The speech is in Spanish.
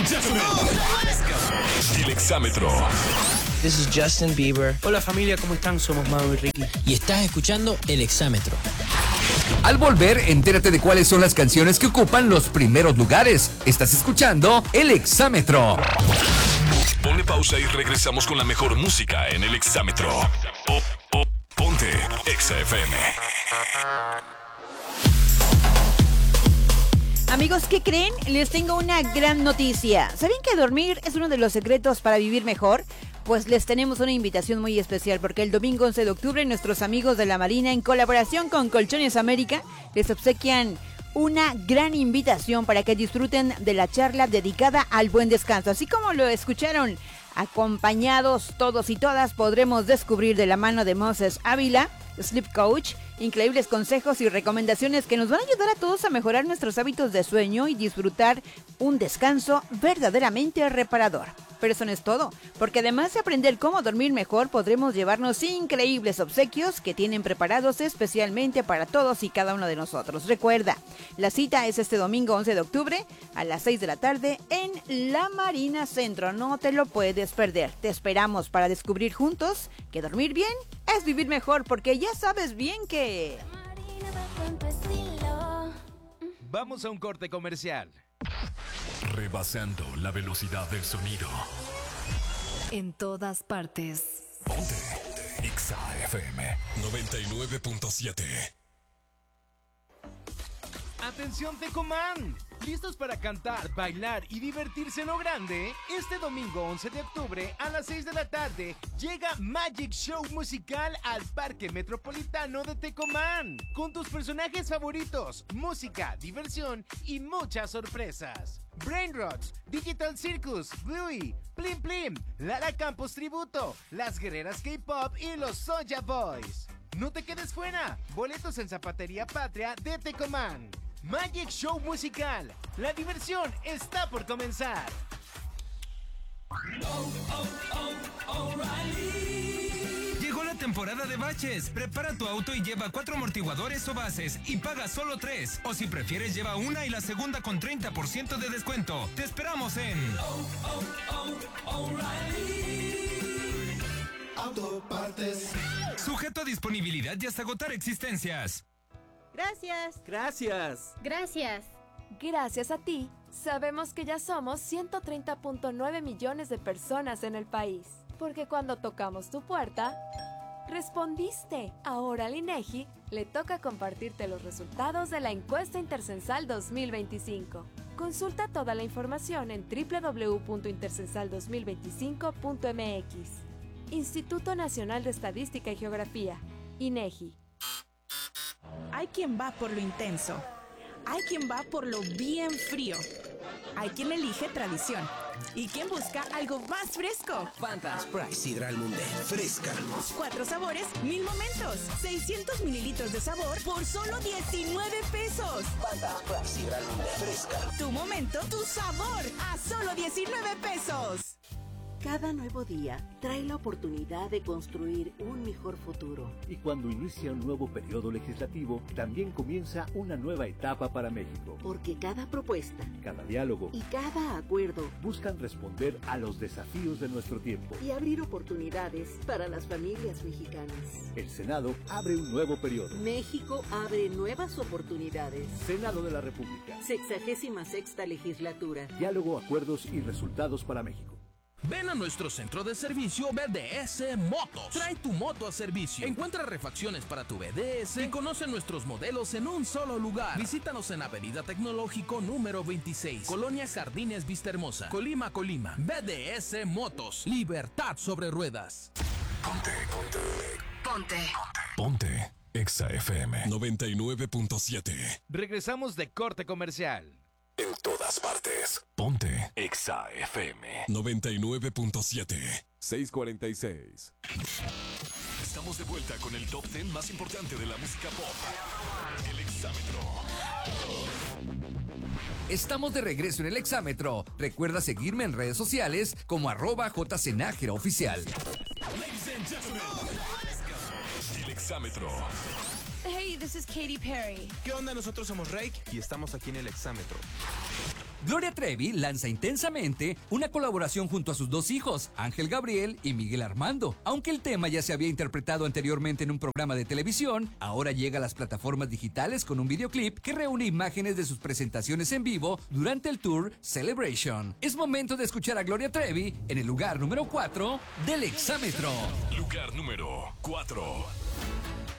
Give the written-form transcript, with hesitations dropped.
and gentlemen, el exámetro. This is Justin Bieber. Hola familia, ¿cómo están? Somos Mau y Ricky. Y estás escuchando El Exámetro. Al volver, entérate de cuáles son las canciones que ocupan los primeros lugares. Estás escuchando El Exámetro. Ponle pausa y regresamos con la mejor música en El Exámetro. Ponte Exa FM. Amigos, ¿qué creen? Les tengo una gran noticia. ¿Saben que dormir es uno de los secretos para vivir mejor? Pues les tenemos una invitación muy especial porque el domingo 11 de octubre nuestros amigos de la Marina en colaboración con Colchones América les obsequian una gran invitación para que disfruten de la charla dedicada al buen descanso. Así como lo escucharon, acompañados todos y todas podremos descubrir de la mano de Moses Ávila, Sleep Coach, increíbles consejos y recomendaciones que nos van a ayudar a todos a mejorar nuestros hábitos de sueño y disfrutar un descanso verdaderamente reparador. Pero eso no es todo, porque además de aprender cómo dormir mejor, podremos llevarnos increíbles obsequios que tienen preparados especialmente para todos y cada uno de nosotros. Recuerda, la cita es este domingo 11 de octubre a las 6 de la tarde en La Marina Centro. No te lo puedes perder. Te esperamos para descubrir juntos que dormir bien es vivir mejor, porque ya sabes bien que... Vamos a un corte comercial. Rebasando la velocidad del sonido. En todas partes. Ponte Exa FM 99.7. ¡Atención, Tecomán! ¿Listos para cantar, bailar y divertirse en lo grande? Este domingo 11 de octubre a las 6 de la tarde llega Magic Show Musical al Parque Metropolitano de Tecomán. Con tus personajes favoritos, música, diversión y muchas sorpresas. Brainrots, Digital Circus, Bluey, Plim Plim, Lara Campos Tributo, Las Guerreras K-Pop y los Soya Boys. No te quedes fuera. Boletos en Zapatería Patria de Tecomán. Magic Show Musical. La diversión está por comenzar. Llegó la temporada de baches. Prepara tu auto y lleva 4 amortiguadores o bases y paga solo 3. O si prefieres, lleva una y la segunda con 30% de descuento. Te esperamos en Autopartes. Sujeto a disponibilidad y hasta agotar existencias. Gracias. Gracias. Gracias. Gracias a ti, sabemos que ya somos 130.9 millones de personas en el país. Porque cuando tocamos tu puerta, respondiste. Ahora al INEGI le toca compartirte los resultados de la encuesta Intercensal 2025. Consulta toda la información en www.intercensal2025.mx. Instituto Nacional de Estadística y Geografía, INEGI. Hay quien va por lo intenso. Hay quien va por lo bien frío. Hay quien elige tradición. Y quien busca algo más fresco. Fanta Sprite Sidral Mundet. Fresca. 4 sabores, 1000 momentos. 600 mililitros de sabor por solo 19 pesos. Fanta Sprite Sidral Mundet. Fresca. Tu momento, tu sabor. A solo 19 pesos. Cada nuevo día trae la oportunidad de construir un mejor futuro. Y cuando inicia un nuevo periodo legislativo, también comienza una nueva etapa para México. Porque cada propuesta, cada diálogo y cada acuerdo buscan responder a los desafíos de nuestro tiempo y abrir oportunidades para las familias mexicanas. El Senado abre un nuevo periodo. México abre nuevas oportunidades. Senado de la República. 66ª legislatura. Diálogo, acuerdos y resultados para México. Ven a nuestro centro de servicio BDS Motos. Trae tu moto a servicio. Encuentra refacciones para tu BDS y conoce nuestros modelos en un solo lugar. Visítanos en Avenida Tecnológico número 26, Colonia Jardines Vista Hermosa, Colima, Colima. BDS Motos. Libertad sobre ruedas. Ponte Exa FM 99.7. Regresamos de corte comercial. En todas partes. Ponte Exa FM 99.7. 6:46. Estamos de vuelta con el top 10 más importante de la música pop. El Exámetro. Estamos de regreso en El Exámetro. Recuerda seguirme en redes sociales como @jcenajeraoficial. Ladies and gentlemen, El Exámetro. Hey, this is Katy Perry. ¿Qué onda? Nosotros somos Rake y estamos aquí en El Exámetro. Gloria Trevi lanza Intensamente, una colaboración junto a sus dos hijos, Ángel Gabriel y Miguel Armando. Aunque el tema ya se había interpretado anteriormente en un programa de televisión, ahora llega a las plataformas digitales con un videoclip que reúne imágenes de sus presentaciones en vivo durante el tour Celebration. Es momento de escuchar a Gloria Trevi en el lugar número 4 del Exámetro. Lugar número 4.